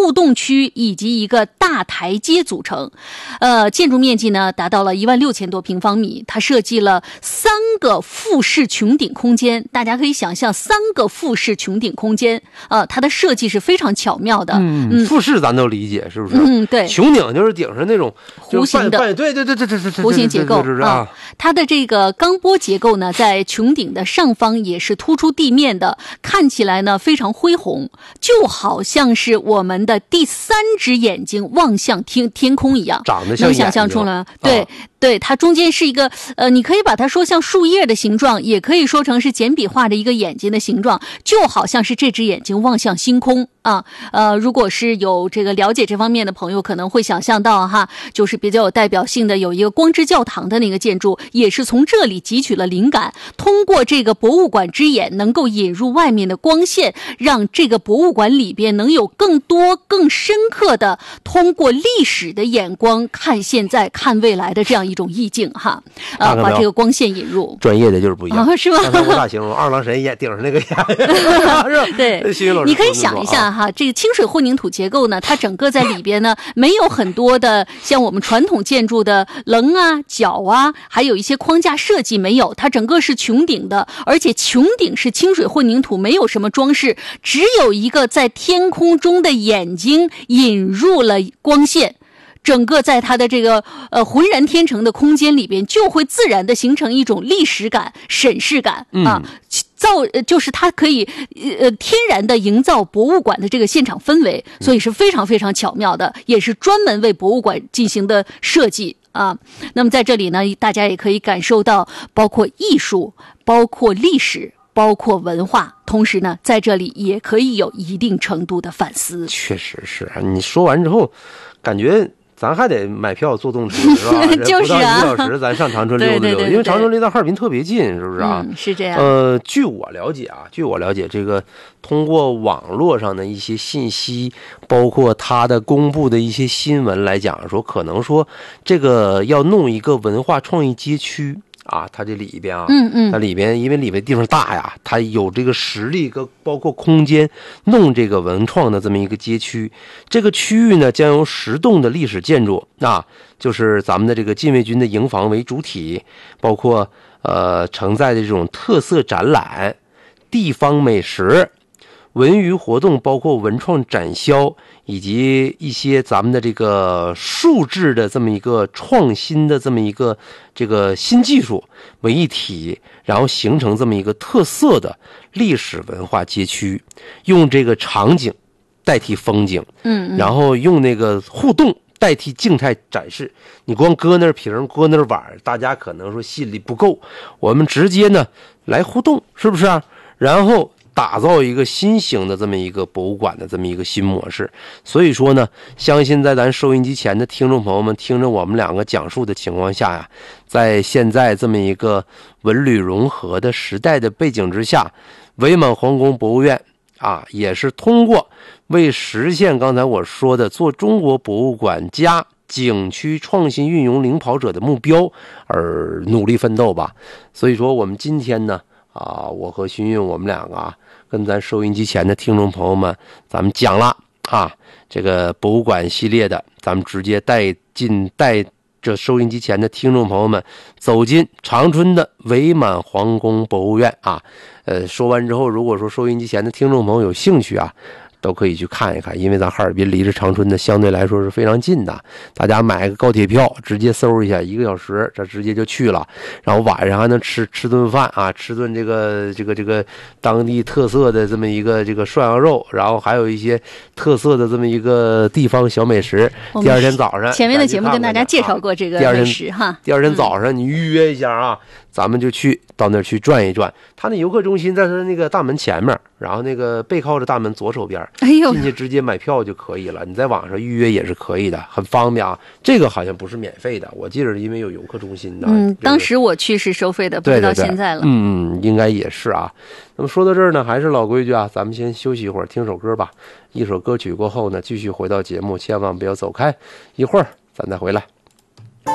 互动区以及一个大台阶组成。建筑面积呢达到了16000多平方米，它设计了3个复式穹顶空间。大家可以想象3个复式穹顶空间，它的设计是非常巧妙的。 复式咱都理解，是不是？ 对， 穹顶就是顶上那种弧形的， 对， 弧形结构啊。它的这个钢波结构呢，在穹顶的上方也是突出地面的，看起来呢非常恢宏，就好像是我们的第3只眼睛望向天空一样， 长得像眼睛， 能想象出来？对，它中间是一个你可以把它说像树叶的形状，也可以说成是简笔画的一个眼睛的形状，就好像是这只眼睛望向星空啊。如果是有这个了解这方面的朋友，可能会想象到哈，就是比较有代表性的有一个光之教堂的那个建筑，也是从这里汲取了灵感，通过这个博物馆之眼能够引入外面的光线，让这个博物馆里边能有更多更深刻的通过历史的眼光看现在看未来的这样一种意境哈。把这个光线引入， 专业的就是不一样， 是吧？ 刚才我咋形容二郎神眼顶上那个眼对，你可以想一下哈，这个清水混凝土结构呢，它整个在里边呢没有很多的像我们传统建筑的棱啊角啊，还有一些框架设计没有，它整个是穹顶的，而且穹顶是清水混凝土，没有什么装饰，只有一个在天空中的眼睛引入了光线，整个在它的这个浑然天成的空间里边，就会自然的形成一种历史感、审视感啊。就是它可以天然的营造博物馆的这个现场氛围，所以是非常非常巧妙的，也是专门为博物馆进行的设计啊。那么在这里呢，大家也可以感受到包括艺术、包括历史、包括文化，同时呢，在这里也可以有一定程度的反思。 确实是，你说完之后，感觉咱还得买票坐动车是吧？ 就是啊， 不到1个小时，咱上长春溜达溜达，因为长春离到哈尔滨特别近，是不是啊？ 是这样。 据我了解，这个通过网络上的一些信息，包括他的公布的一些新闻来讲，说可能说这个要弄一个文化创意街区。啊，它这里边啊，它里边因为里边地方大呀，它有这个实力跟包括空间，弄这个文创的这么一个街区。这个区域呢，将由10栋的历史建筑啊，就是咱们的这个禁卫军的营房为主体，包括承载的这种特色展览、地方美食、文娱活动，包括文创展销，以及一些咱们的这个数字的这么一个创新的这么一个这个新技术为一体，然后形成这么一个特色的历史文化街区，用这个场景代替风景，然后用那个互动代替静态展示。你光搁那瓶搁那碗，大家可能说心里不够，我们直接呢来互动，是不是啊？然后打造一个新型的这么一个博物馆的这么一个新模式。所以说呢，相信在咱收音机前的听众朋友们听着我们两个讲述的情况下呀，在现在这么一个文旅融合的时代的背景之下，伪满皇宫博物院啊，也是通过为实现刚才我说的做中国博物馆加景区创新运用领跑者的目标而努力奋斗吧。所以说我们今天呢我和勋运我们两个跟咱收音机前的听众朋友们咱们讲了这个博物馆系列的，咱们直接带着收音机前的听众朋友们走进长春的伪满皇宫博物院说完之后，如果说收音机前的听众朋友有兴趣都可以去看一看，因为咱哈尔滨离着长春的相对来说是非常近的，大家买个高铁票直接搜一下1个小时，这直接就去了，然后晚上还能吃顿饭吃顿这个当地特色的这么一个这个涮羊肉，然后还有一些特色的这么一个地方小美食。第二天早上前面的节目跟大家介绍过这个美食第二天早上你预约一下咱们就到那儿去转一转。他那游客中心在他那个大门前面，然后那个背靠着大门左手边，进去直接买票就可以了。你在网上预约也是可以的，很方便这个好像不是免费的，我记得因为有游客中心的。 当时我去是收费的，不知道现在了。 应该也是那么说到这儿呢，还是老规矩咱们先休息一会儿，听首歌吧。一首歌曲过后呢，继续回到节目，千万不要走开，一会儿咱再回来。